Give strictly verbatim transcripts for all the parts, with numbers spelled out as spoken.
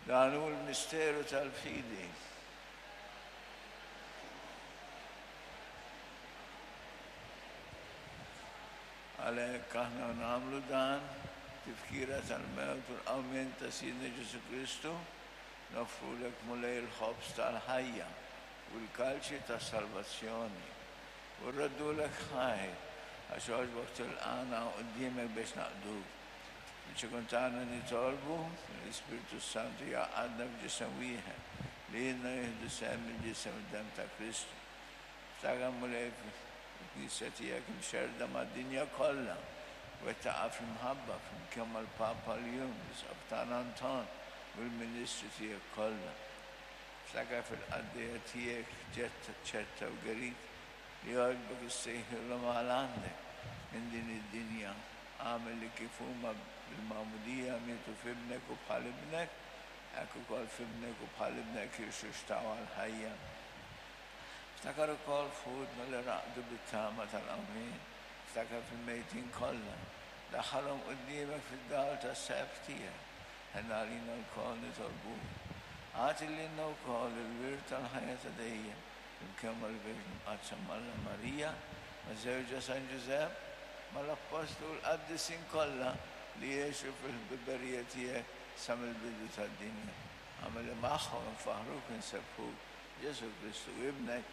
Danno il mistero tal fidi. عليك احنا نعمل دان تفكيرة الموت والأمين تسيدنا جيسو كريستو نفرو لك ملي الخبز الحية والكالشي تسالفاسيوني وردوا لك هاي عشان وقت الآن قديمك باش نقدوك بيش كنت أنا نطالبه الإسبريتو سانتو يقعدنا بجسمويها لينا يهدو سامي جسم الدم تا كريستو افتاقا ملي كنيستيك مشردة مع الدنيا كلها وتعرف المحبة في مكمل بابا اليوم بس أبطان أنطان والمنستيك كلها افتاقا في الأدياتيك جتة جتة وقريب ليعجبك السيهر لما عندك من دين الدنيا عامل لكفوما بالمعمودية ميتو في ابنك وبحال ابنك اكو قال في ابنك وبحال ابنك يشتعوا على الحياة افتكر قال فود ملي رقدوا بالتامة الأمين افتكر في الميتين كلهم دخلهم قديمك في الدار السبتية هن علينا القول نطلبوه عاتل لنا وقال الورث الحياة دي نكمل بيجن أتشمال ماريا وزوجة سان جوزيف ملبستوا القدسين كلها ليشوف البريتية سمل بدوت الدنيا عمل معهم فهروك نسفوك يسوع كريستو ابنك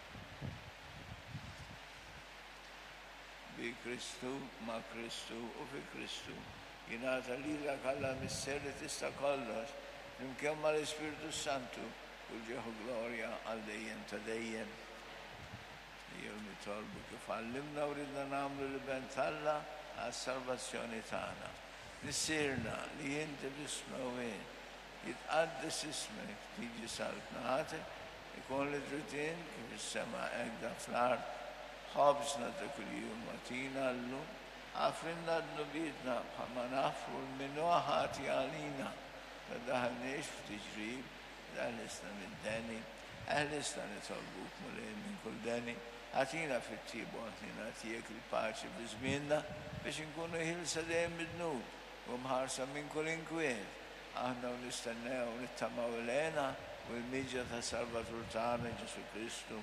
بكريستو مع كريستو وفي كريستو ينادى لك على مسيرة تستقلت نكمل الإسبريتو سانتو وجه غلوريا عليهم تدين يوم طالبك فعلمنا وريدنا نعمل لبنتلا السلفاسيوني تاعنا نسيرنا لينت باسمه وين يتقدس اسمك تيجي سلطناتك يكون للروتين كيف السماء اقدر في الارض خابزنا كل يوم واتينا له عفرنا ذنوبنا فما نغفر من وهاتي علينا فدهنيش في تجريب أهلسنا من داني أهلسنا نطلبوك ملايين من كل داني أتينا في التيب وأتينا تيك الباشي بزميننا باش نكونوا هلسة دايم بذنوب ومهارسة من كل انكوين احنا ونستناه ونتمع ولينا والميجة تسالفة تاعنا جيسو كريستو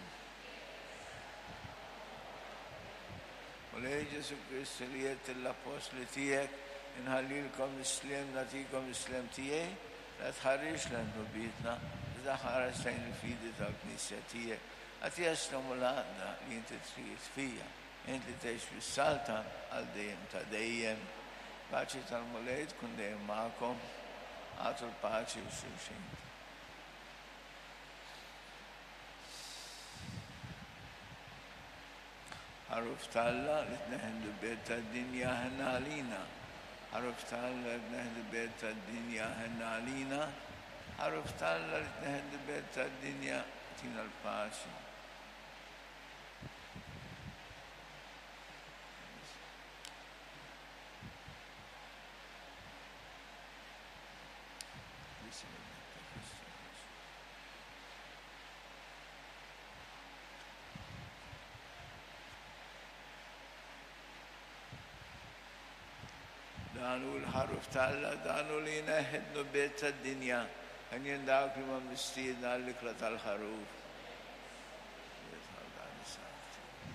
ولي جيسو كريستو ليت الأبوسل تيك إن هليلكم إسلام نتيكم إسلام تيك لا تخريش لأنه بيتنا إذا خرجتين في دي كنيستية أتي أسلم لأنا لين تتريد فيها أنت تعيش في السلطان الدين تدين باچی ترمولید كن دين معكم آتو الباچی وسوشين عرفت الله لتنهد بيت الدنيا هن علينا عرفت الله لتنهد بيت الدنيا هن علينا عرفت الله لتنهد بيت الدنيا تينا الباشي دانو الحرف تعالى دانو لينا هدنو بيت الدنيا هن يندعوك لما مستيدنا لكرة الحروف